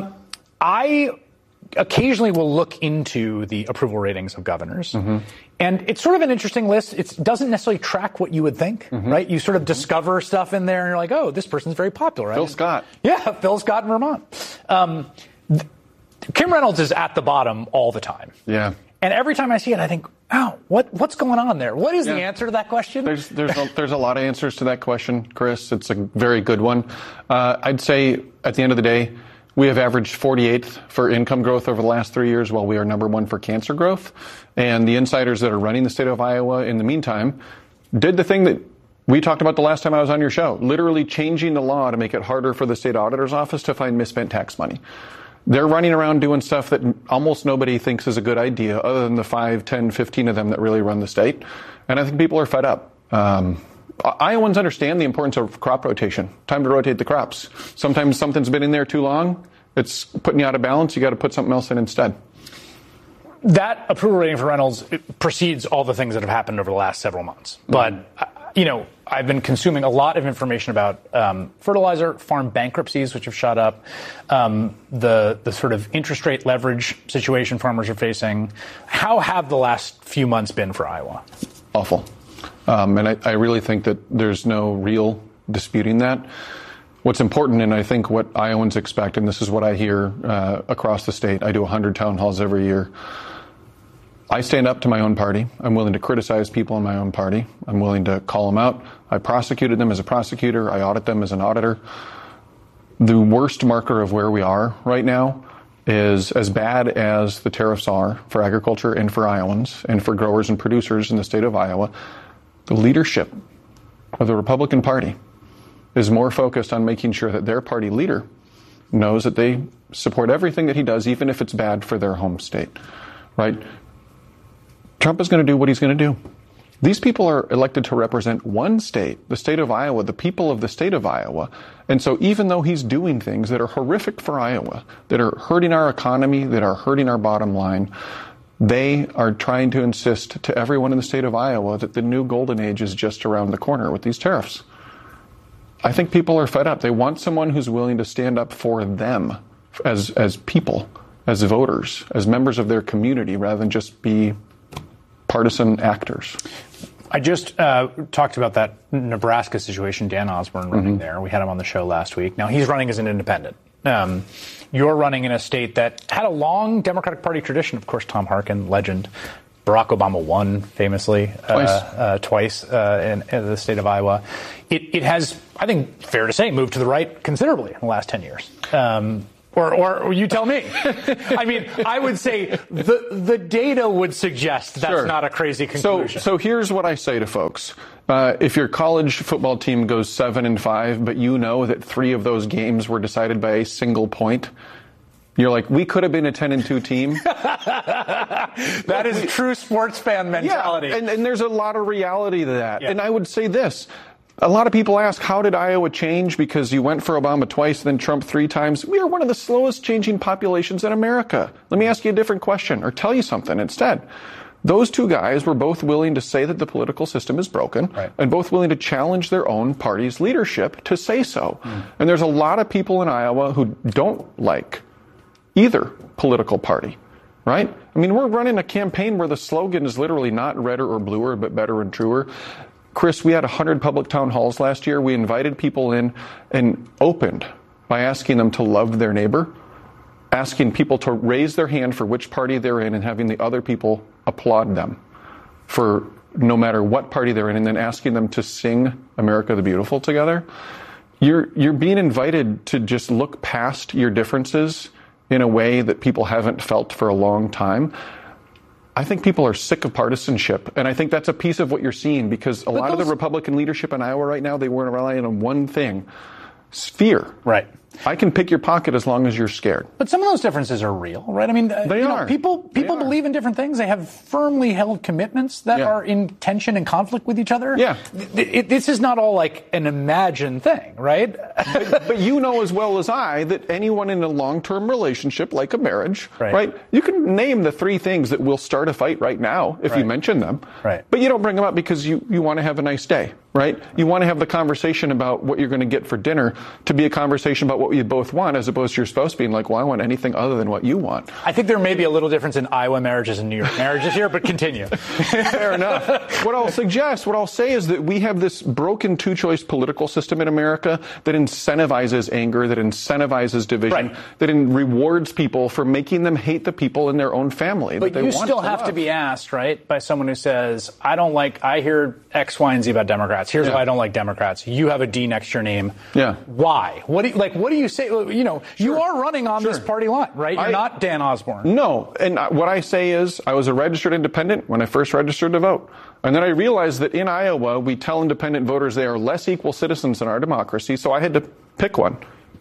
I occasionally will look into the approval ratings of governors. Mm-hmm. And it's sort of an interesting list. It doesn't necessarily track what you would think, right? You sort of discover stuff in there and you're like, oh, this person's very popular. Right? Phil Scott. Yeah, Phil Scott in Vermont. Kim Reynolds is at the bottom all the time. Yeah. And every time I see it, I think, oh, what's going on there? What is the answer to that question? There's a lot of answers to that question, Chris. It's a very good one. I'd say at the end of the day, we have averaged 48th for income growth over the last 3 years, while we are number 1 for cancer growth. And the insiders that are running the state of Iowa in the meantime did the thing that we talked about the last time I was on your show, literally changing the law to make it harder for the state auditor's office to find misspent tax money. They're running around doing stuff that almost nobody thinks is a good idea, other than the 5, 10, 15 of them that really run the state. And I think people are fed up. Iowans understand the importance of crop rotation. Time to rotate the crops. Sometimes something's been in there too long. It's putting you out of balance. You got to put something else in instead. That approval rating for Reynolds precedes all the things that have happened over the last several months. But, I've been consuming a lot of information about fertilizer, farm bankruptcies, which have shot up, the sort of interest rate leverage situation farmers are facing. How have the last few months been for Iowa? Awful. And I really think that there's no real disputing that. What's important, and I think what Iowans expect, and this is what I hear across the state, I do 100 town halls every year. I stand up to my own party. I'm willing to criticize people in my own party. I'm willing to call them out. I prosecuted them as a prosecutor. I audit them as an auditor. The worst marker of where we are right now is as bad as the tariffs are for agriculture and for Iowans and for growers and producers in the state of Iowa, the leadership of the Republican Party is more focused on making sure that their party leader knows that they support everything that he does, even if it's bad for their home state, right? Trump is going to do what he's going to do. These people are elected to represent one state, the state of Iowa, the people of the state of Iowa. And so even though he's doing things that are horrific for Iowa, that are hurting our economy, that are hurting our bottom line, they are trying to insist to everyone in the state of Iowa that the new golden age is just around the corner with these tariffs. I think people are fed up. They want someone who's willing to stand up for them as people, as voters, as members of their community, rather than just be partisan actors. I just talked about that Nebraska situation, Dan Osborne running there. We had him on the show last week. Now, he's running as an independent. You're running in a state that had a long Democratic Party tradition. Of course, Tom Harkin, legend. Barack Obama won famously twice in the state of Iowa. It has, I think, fair to say, moved to the right considerably in the last 10 years. Or you tell me. I mean, I would say the data would suggest that's not a crazy conclusion. So here's what I say to folks. If your college football team goes 7-5, but you know that 3 of those games were decided by a single point, you're like, we could have been a 10-2 team. That is true sports fan mentality. Yeah, and there's a lot of reality to that. Yeah. And I would say this. A lot of people ask, how did Iowa change? Because you went for Obama twice, then Trump 3 times. We are one of the slowest changing populations in America. Let me ask you a different question, or tell you something instead. Those 2 guys were both willing to say that the political system is broken, and both willing to challenge their own party's leadership to say so. And there's a lot of people in Iowa who don't like either political party, right? I mean, we're running a campaign where the slogan is literally not redder or bluer, but better and truer. Chris, we had 100 public town halls last year. We invited people in and opened by asking them to love their neighbor, asking people to raise their hand for which party they're in, and having the other people applaud them for no matter what party they're in, and then asking them to sing America the Beautiful together. You're being invited to just look past your differences in a way that people haven't felt for a long time. I think people are sick of partisanship, and I think that's a piece of what you're seeing, because a lot of the Republican leadership in Iowa right now, they weren't relying on one thing: fear. Right. I can pick your pocket as long as you're scared. But some of those differences are real, right? I mean, they are. People believe in different things. They have firmly held commitments that are in tension and conflict with each other. Yeah. This is not all like an imagined thing, right? But you know as well as I that anyone in a long-term relationship, like a marriage, right? You can name the 3 things that will start a fight right now if you mention them. Right. But you don't bring them up because you want to have a nice day, right? You want to have the conversation about what you're going to get for dinner to be a conversation about what you both want, as opposed to your spouse being like, well, I want anything other than what you want. I think there may be a little difference in Iowa marriages and New York marriages here, but continue. Fair enough. What I'll say is that we have this broken 2-choice political system in America that incentivizes anger, that incentivizes division, that rewards people for making them hate the people in their own family. But you still have to be asked, right, by someone who says, I hear X, Y, and Z about Democrats. Here's why I don't like Democrats. You have a D next to your name. Yeah. Why? What do you say? You know, you are running on this party line, right? You're not Dan Osborne. No. And what I say is I was a registered independent when I first registered to vote. And then I realized that in Iowa, we tell independent voters they are less equal citizens in our democracy. So I had to pick one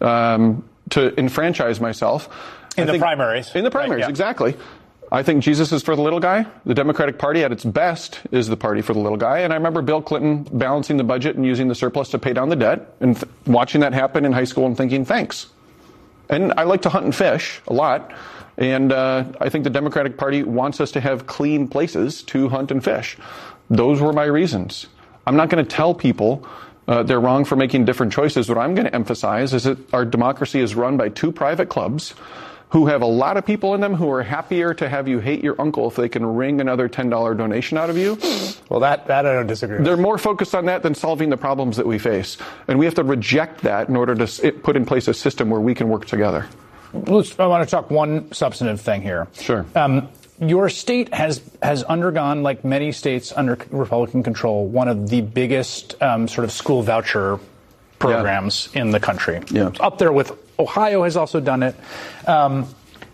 to enfranchise myself. In the primaries. In the primaries, exactly. I think Jesus is for the little guy. The Democratic Party at its best is the party for the little guy. And I remember Bill Clinton balancing the budget and using the surplus to pay down the debt, and watching that happen in high school and thinking, thanks. And I like to hunt and fish a lot. And I think the Democratic Party wants us to have clean places to hunt and fish. Those were my reasons. I'm not going to tell people they're wrong for making different choices. What I'm going to emphasize is that our democracy is run by 2 private clubs who have a lot of people in them who are happier to have you hate your uncle if they can wring another $10 donation out of you. Well, that I don't disagree with. They're more focused on that than solving the problems that we face. And we have to reject that in order to put in place a system where we can work together. I want to talk one substantive thing here. Sure. Your state has undergone, like many states under Republican control, one of the biggest sort of school voucher programs in the country. Yeah. Up there with Ohio has also done it.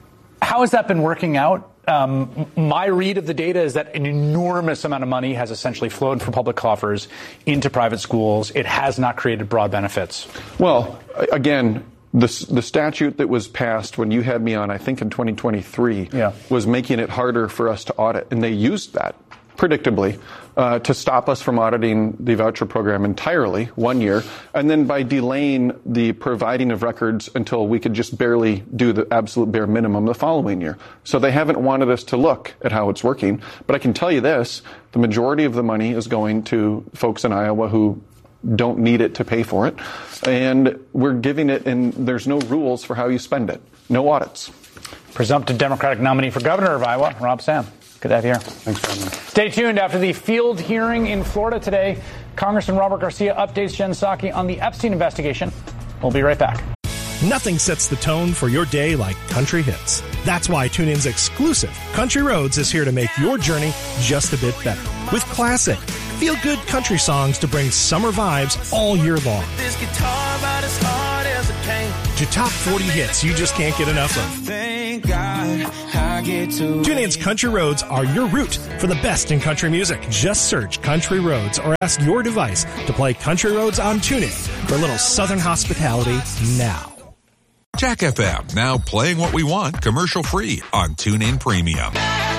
How has that been working out? My read of the data is that an enormous amount of money has essentially flowed from public coffers into private schools. It has not created broad benefits. Well, again, the statute that was passed when you had me on, I think in 2023, was making it harder for us to audit. And they used that, predictably, to stop us from auditing the voucher program entirely 1 year, and then by delaying the providing of records until we could just barely do the absolute bare minimum the following year. So they haven't wanted us to look at how it's working. But I can tell you this, the majority of the money is going to folks in Iowa who don't need it to pay for it. And we're giving it, and there's no rules for how you spend it. No audits. Presumptive Democratic nominee for governor of Iowa, Rob Sam. Good to have you here. Thanks for having me. Stay tuned. After the field hearing in Florida today, Congressman Robert Garcia updates Jen Psaki on the Epstein investigation. We'll be right back. Nothing sets the tone for your day like country hits. That's why TuneIn's exclusive Country Roads is here to make your journey just a bit better. With classic, feel-good country songs to bring summer vibes all year long. This guitar about as hard as it came. To top 40 hits you just can't get enough of. Thank God I get to TuneIn's Country Roads are your route for the best in country music. Just search Country Roads or ask your device to play Country Roads on TuneIn for a little Southern hospitality now. Jack FM, now playing what we want commercial-free on TuneIn Premium.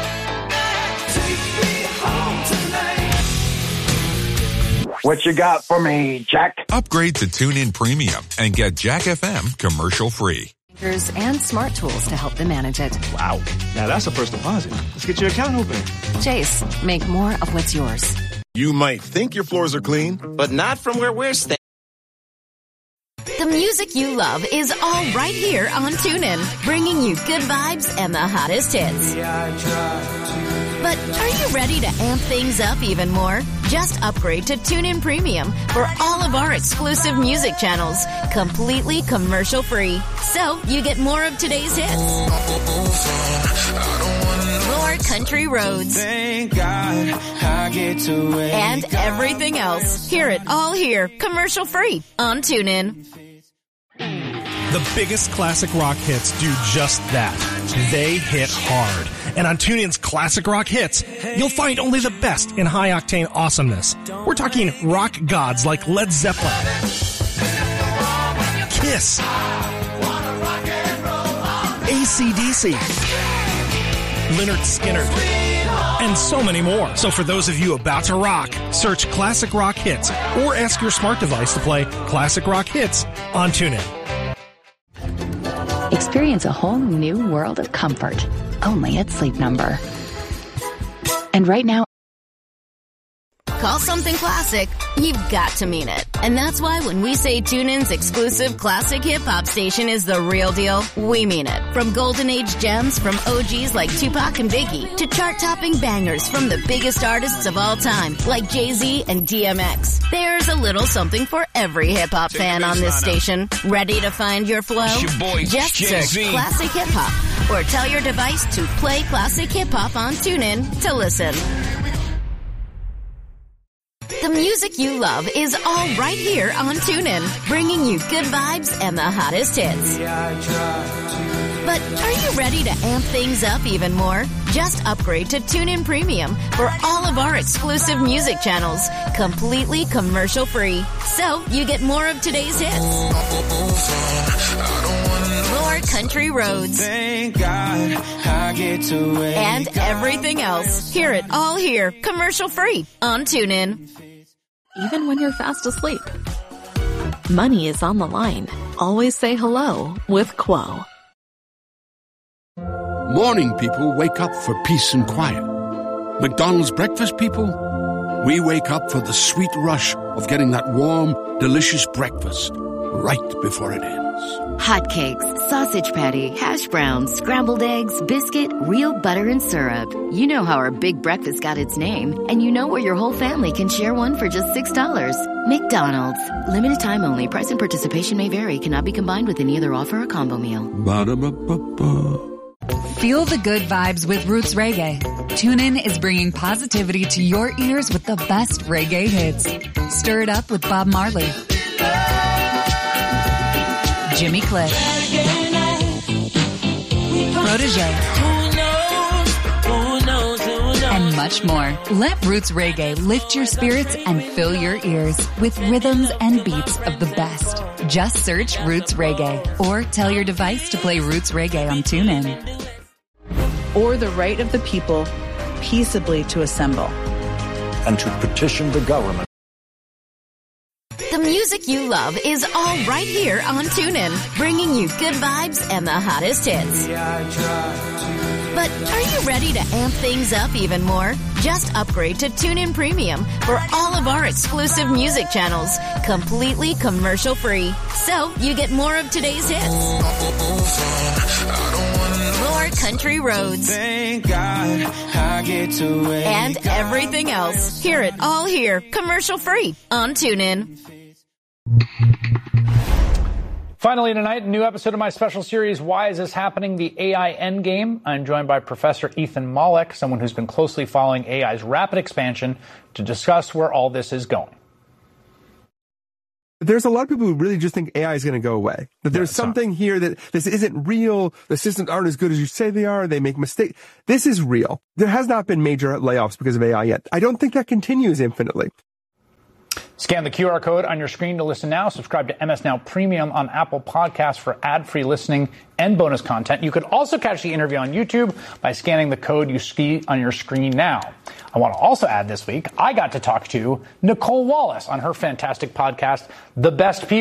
What you got for me, Jack? Upgrade to TuneIn Premium and get Jack FM commercial-free. And smart tools to help them manage it. Wow. Now that's a first deposit. Let's get your account open. Chase, make more of what's yours. You might think your floors are clean, but not from where we're staying. The music you love is all right here on TuneIn, bringing you good vibes and the hottest hits. But are you ready to amp things up even more? Just upgrade to TuneIn Premium for all of our exclusive music channels, completely commercial-free. So you get more of today's hits. More country roads. Thank God I get to wake and everything else. Hear it all here, commercial-free on TuneIn. The biggest classic rock hits do just that. They hit hard. And on TuneIn's Classic Rock Hits, you'll find only the best in high-octane awesomeness. We're talking rock gods like Led Zeppelin, Kiss, AC/DC, Lynyrd Skynyrd, and so many more. So for those of you about to rock, search Classic Rock Hits or ask your smart device to play Classic Rock Hits on TuneIn. Experience a whole new world of comfort, only at Sleep Number. And right now, call something classic, you've got to mean it. And that's why when we say TuneIn's exclusive classic hip-hop station is the real deal, we mean it. From golden age gems from OGs like Tupac and Biggie to chart-topping bangers from the biggest artists of all time like Jay-Z and DMX. There's a little something for every hip-hop fan on this station. Ready to find your flow? Just search Classic Hip Hop or tell your device to play Classic Hip Hop on TuneIn to listen. The music you love is all right here on TuneIn, bringing you good vibes and the hottest hits. But are you ready to amp things up even more? Just upgrade to TuneIn Premium for all of our exclusive music channels, completely commercial-free. So you get more of today's hits. More country roads. Thank God I get to wake and everything else. Hear it all here, commercial-free on TuneIn. Even when you're fast asleep. Money is on the line. Always say hello with Quo. Morning people wake up for peace and quiet. McDonald's breakfast people, we wake up for the sweet rush of getting that warm, delicious breakfast right before it ends. Hotcakes, sausage patty, hash browns, scrambled eggs, biscuit, real butter and syrup. You know how our big breakfast got its name, and you know where your whole family can share one for just $6. McDonald's. Limited time only. Price and participation may vary. Cannot be combined with any other offer or combo meal. Ba-da-ba-ba-ba. Feel the good vibes with Roots Reggae. TuneIn is bringing positivity to your ears with the best reggae hits. Stir it up with Bob Marley, Jimmy Cliff, protege. And much more. Let Roots Reggae lift your spirits and fill your ears with rhythms and beats of the best. Just search Roots Reggae or tell your device to play Roots Reggae on TuneIn. Or the right of the people peaceably to assemble. And to petition the government. The music you love is all right here on TuneIn, bringing you good vibes and the hottest hits. But are you ready to amp things up even more? Just upgrade to TuneIn Premium for all of our exclusive music channels, completely commercial-free. So you get more of today's hits, more country roads, Thank God I get to wake and everything else. Hear it all here, commercial-free on TuneIn. Finally tonight, a new episode of my special series, Why Is This Happening? The AI Endgame. I'm joined by Professor Ethan Mollick, someone who's been closely following AI's rapid expansion, to discuss where all this is going. There's a lot of people who really just think AI is going to go away. That there's something here that this isn't real. The systems aren't as good as you say they are. They make mistakes. This is real. There has not been major layoffs because of AI yet. I don't think that continues infinitely. Scan the QR code on your screen to listen now. Subscribe to MS Now Premium on Apple Podcasts for ad-free listening and bonus content. You could also catch the interview on YouTube by scanning the code you see on your screen now. I want to also add this week, I got to talk to Nicole Wallace on her fantastic podcast, The Best People.